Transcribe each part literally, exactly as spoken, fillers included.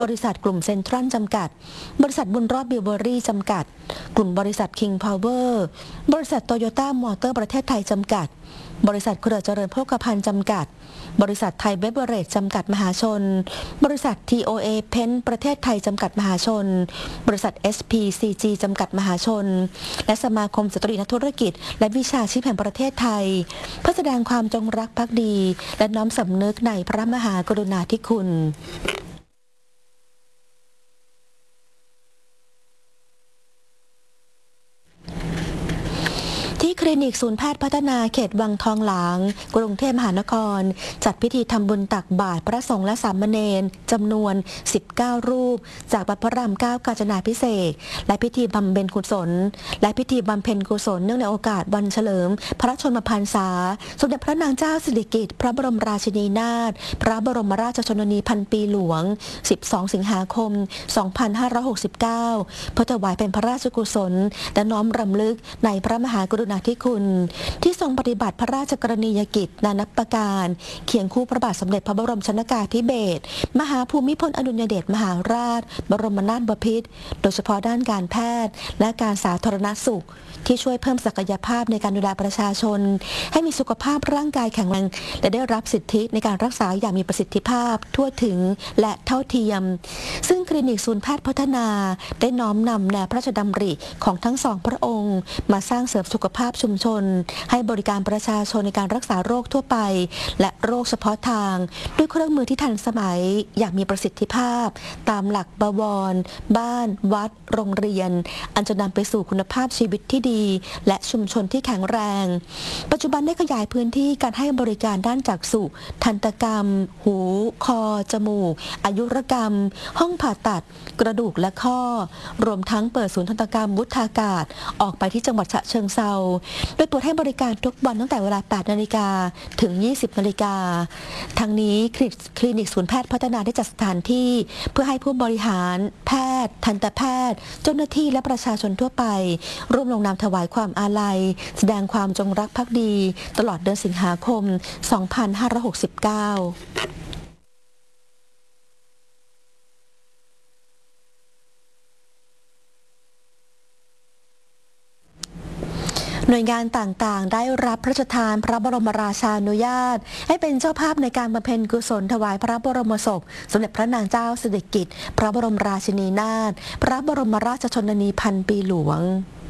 บริษัทกลุ่มเซ็นทรัลจำกัดบริษัทบุญรอดบิวเบอรี่จำกัดกลุ่มบริษัทคิงพาวเวอร์บริษัทโตโยต้ามอเตอร์ประเทศไทยจำกัดบริษัทเครือเจริญโภคภัณฑ์จำกัดบริษัทไทยเบเวอเรจจำกัดมหาชนบริษัท ที โอ เอ เพนประเทศไทยจำกัดมหาชนบริษัท เอส พี ซี จี จำกัดมหาชนและสมาคมสตรีนักธุรกิจและวิชาชีพแห่งประเทศไทยเพื่อแสดงความจงรักภักดีและน้อมสำนึกในพระมหากรุณาธิคุณที่คลินิกศูนย์แพทย์พัฒนาเขตวังทองหลางกรุงเทพมหานครจัดพิธีทำบุญตักบาตรพระสงฆ์และสามเณรจำนวนสิบเก้ารูปจากวัดพระรามเก้ากาญจนาภิเษกและพิธีบำเพ็ญกุศลและพิธีบำเพ็ญกุศลเนื่องในโอกาสวันเฉลิมพระชนมพรรษาสมเด็จพระนางเจ้าสิริกิติ์พระบรมราชินีนาถพระบรมราชชนนีพันปีหลวงสิบสองสิงหาคมสองพันห้าร้อยหกสิบเก้าเพื่อถวายเป็นพระราชกุศลและน้อมรำลึกในพระมหากรุณาธิคุณที่ทรงปฏิบัติพระราชกรณียกิจนานับประการเคียงคู่พระบาทสมเด็จพระบรมชนกาธิเบศรมหาภูมิพลอดุลยเดชมหาราชบรมนาถบพิตรโดยเฉพาะด้านการแพทย์และการสาธารณสุขที่ช่วยเพิ่มศักยภาพในการดูแลประชาชนให้มีสุขภาพร่างกายแข็งแรงและได้รับสิทธิในการรักษาอย่างมีประสิทธิภาพทั่วถึงและเท่าเทียมซึ่งคลินิกศูนย์แพทย์พัฒนาได้น้อมนำแนวพระราชดำริของทั้งสองพระองค์มาสร้างเสริมสุขภาพชุมชนให้บริการประชาชนในการรักษาโรคทั่วไปและโรคเฉพาะทางด้วยเครื่องมือที่ทันสมัยอย่างมีประสิทธิภาพตามหลักบวรบ้านวัดโรงเรียนอันจะนำไปสู่คุณภาพชีวิตที่ดีและชุมชนที่แข็งแรงปัจจุบันได้ขยายพื้นที่การให้บริการด้านจักษุทันตกรรมหูคอจมูกอายุรกรรมห้องผ่าตัดกระดูกและข้อรวมทั้งเปิดศูนย์ทันตกรรมวุฒากาศออกไปที่จังหวัดฉะเชิงเทราโดยเปิดให้บริการทุกวันตั้งแต่เวลา แปดนาฬิกา ถึง ยี่สิบนาฬิกาทั้งนี้คลินิกศูนย์แพทย์พัฒนาได้จัดสถานที่เพื่อให้ผู้บริหารแพทย์ทันตแพทย์เจ้าหน้าที่และประชาชนทั่วไปร่วมลงนามถวายความอาลัยแสดงความจงรักภักดีตลอดเดือนสิงหาคม สองพันห้าร้อยหกสิบเก้าหน่วยงานต่างๆได้รับพระราชทานพระบรมราชานุญาตให้เป็นเจ้าภาพในการบำเพ็ญกุศลถวายพระบรมศพสมเด็จพระนางเจ้าสิริกิติ์พระบรมราชินีนาถพระบรมราชชนนีพันปีหลวง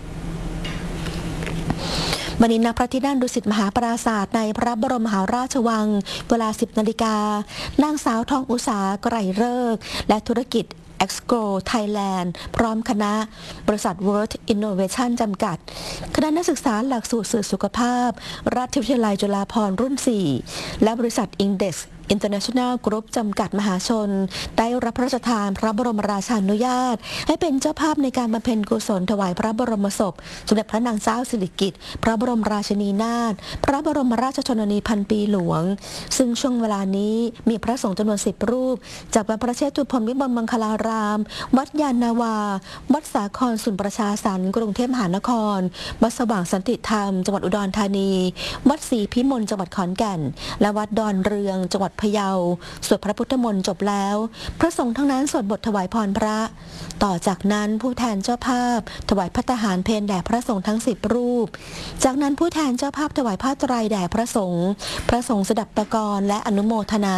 มณีณพระที่นั่งดุสิตมหาปราสาทในพระบรมมหาราชวังเวลา สิบนาฬิกานางสาวทองอุษาไกรฤกษ์และธุรกิจExco Thailand พร้อมคณะบริษัท World Innovation จำกัดคณะนักศึกษาหลักสูตรสื่อสุขภาพราชวิทยาลัยจุฬาภรณ์รุ่น สี่ และบริษัท Index International Group จำกัดมหาชนได้รับพระราชทานพระบรมราชานุญาตให้เป็นเจ้าภาพในการบำเพ็ญกุศลถวายพระบรมศพสมเด็จพระนางเจ้าสิริกิติ์พระบรมราชินีนาถพระบรมราชชนนีพันปีหลวงซึ่งช่วงเวลานี้มีพระสงฆ์จำนวนสิบรูปจากวัดพระเชตุพนวิมลมังคลารามวัดยานนาวาวัดสาครสุนประชาสรรค์กรุงเทพมหานครวัดสว่างสันติธรรมจังหวัดอุดรธานีวัดศรีพิมลจังหวัดขอนแก่นและวัดดอนเรืองจังหวัดพะเยาสวดพระพุทธมนต์จบแล้วพระสงฆ์ทั้งนั้นสวดบทถวายพรพระต่อจากนั้นผู้แทนเจ้าภาพถวายภัตตาหารเพลแด่พระสงฆ์ทั้งสิบรูปจากนั้นผู้แทนเจ้าภาพถวายผ้าไตรแด่พระสงฆ์พระสงฆ์สดับประกรณ์และอนุโมทนา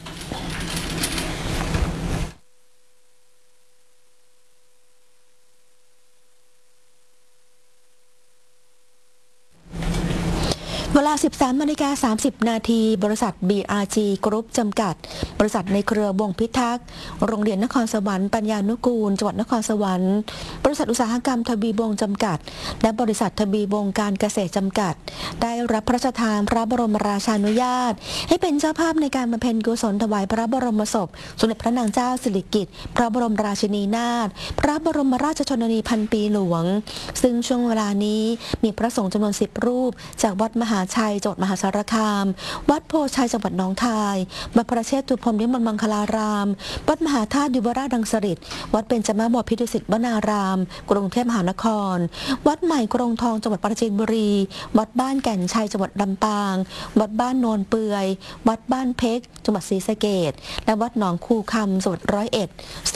เวลา สิบสามนาฬิกาสามสิบนาทีบริษัท บี อาร์ จี Group จำกัดบริษัทในเครือวงพิทักษ์โรงเรียนนครสวรรค์ปัญญานุกูลจังหวัดนครสวรรค์บริษัทอุตสาหกรรมทวีวงจำกัดและบริษัททวีวงการเกษตรจำกัดได้รับพระราชทานพระบรมราชานุญาตให้เป็นเจ้าภาพในการบำเพ็ญกุศลถวายพระบรมศพสมเด็จพระนางเจ้าสิริกิติ์พระบรมราชินีนาถพระบรมราชชนนีพันปีหลวงซึ่งช่วงเวลานี้มีพระสงฆ์จำนวนสิบรูปจากวัดมหาชัยจังหวัดมหาสารคามวัดโพชัยจังหวัดหนองคายวัดพระเชตุพนวิมลมังคลารามวัดมหาธาตุดิวราชดังสฤษดิ์วัดเบญจมาบพิตรศิษฐ์วนารามกรุงเทพมหานครวัดใหม่กรงทองจังหวัดปราจีนบุรีวัดบ้านแก่นชัยจังหวัดลำปางวัดบ้านโนนเปือยวัดบ้านเพชรจังหวัดศรีสะเกษและวัดหนองคูคำจังหวัดร้อยเอ็ด